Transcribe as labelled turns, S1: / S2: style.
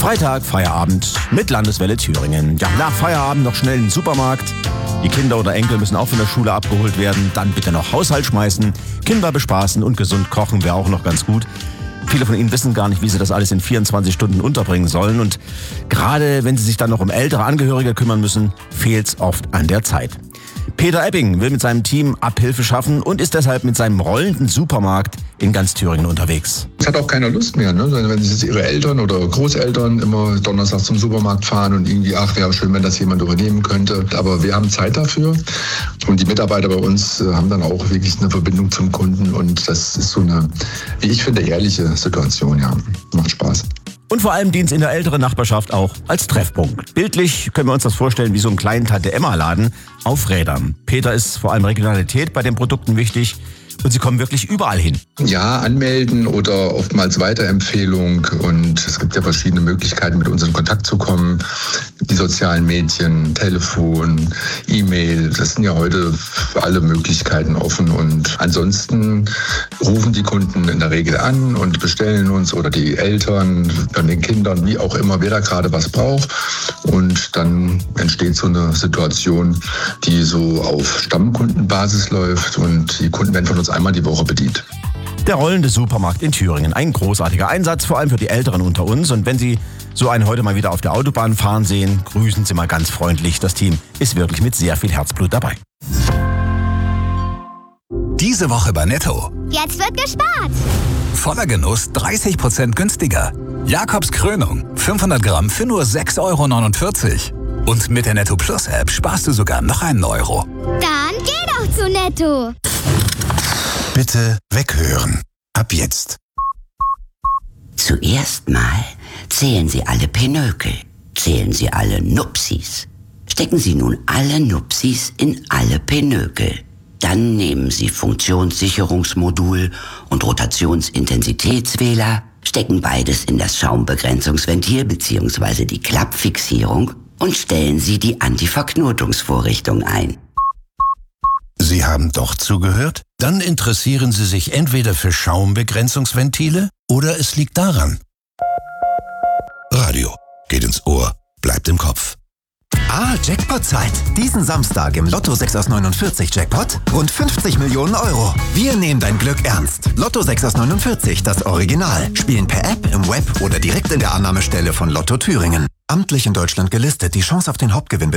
S1: Freitag, Feierabend mit Landeswelle Thüringen. Ja, nach Feierabend noch schnell in den Supermarkt. Die Kinder oder Enkel müssen auch von der Schule abgeholt werden. Dann bitte noch Haushalt schmeißen, Kinder bespaßen und gesund kochen wäre auch noch ganz gut. Viele von Ihnen wissen gar nicht, wie sie das alles in 24 Stunden unterbringen sollen. Und gerade wenn sie sich dann noch um ältere Angehörige kümmern müssen, fehlt's oft an der Zeit. Peter Epping will mit seinem Team Abhilfe schaffen und ist deshalb mit seinem rollenden Supermarkt in ganz Thüringen unterwegs.
S2: Es hat auch keiner Lust mehr, ne? Wenn sich jetzt ihre Eltern oder Großeltern immer donnerstags zum Supermarkt fahren und irgendwie, wäre schön, wenn das jemand übernehmen könnte. Aber wir haben Zeit dafür und die Mitarbeiter bei uns haben dann auch wirklich eine Verbindung zum Kunden und das ist so eine, wie ich finde, ehrliche Situation, ja. Macht Spaß.
S1: Und vor allem dient es in der älteren Nachbarschaft auch als Treffpunkt. Bildlich können wir uns das vorstellen wie so einen kleinen Tante-Emma-Laden auf Rädern. Peter ist vor allem Regionalität bei den Produkten wichtig und sie kommen wirklich überall hin.
S2: Ja, anmelden oder oftmals Weiterempfehlung und es gibt ja verschiedene Möglichkeiten, mit uns in Kontakt zu kommen. Die sozialen Medien, Telefon, E-Mail, das sind ja heute für alle Möglichkeiten offen und ansonsten rufen die Kunden in der Regel an und bestellen uns oder die Eltern von den Kindern, wie auch immer, wer da gerade was braucht und dann entsteht so eine Situation, die so auf Stammkundenbasis läuft und die Kunden werden von uns einmal die Woche bedient.
S1: Der rollende Supermarkt in Thüringen. Ein großartiger Einsatz, vor allem für die Älteren unter uns. Und wenn Sie so einen heute mal wieder auf der Autobahn fahren sehen, grüßen Sie mal ganz freundlich. Das Team ist wirklich mit sehr viel Herzblut dabei.
S3: Diese Woche bei Netto.
S4: Jetzt wird gespart.
S3: Voller Genuss 30% günstiger. Jakobs Krönung 500 Gramm für nur 6,49 €. Und mit der Netto Plus App sparst du sogar noch einen Euro.
S4: Dann geh doch zu Netto.
S5: Bitte weghören. Ab jetzt.
S6: Zuerst mal zählen Sie alle Pinökel. Zählen Sie alle Nupsis. Stecken Sie nun alle Nupsis in alle Pinökel. Dann nehmen Sie Funktionssicherungsmodul und Rotationsintensitätswähler, stecken beides in das Schaumbegrenzungsventil bzw. die Klappfixierung und stellen Sie die Antiverknotungsvorrichtung ein.
S5: Sie haben doch zugehört? Dann interessieren Sie sich entweder für Schaumbegrenzungsventile oder es liegt daran. Radio. Geht ins Ohr, bleibt im Kopf.
S7: Jackpot-Zeit. Diesen Samstag im Lotto 6 aus 49 Jackpot rund 50 Millionen €. Wir nehmen dein Glück ernst. Lotto 6 aus 49, das Original. Spielen per App, im Web oder direkt in der Annahmestelle von Lotto Thüringen. Amtlich in Deutschland gelistet. Die Chance auf den Hauptgewinn